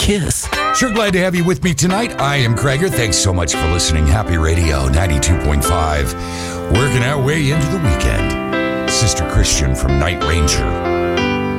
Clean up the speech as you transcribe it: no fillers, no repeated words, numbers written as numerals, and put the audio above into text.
Kiss. Sure glad to have you with me tonight. I am Krager. Thanks so much for listening. Happy Radio 92.5. Working our way into the weekend. Sister Christian from Night Ranger.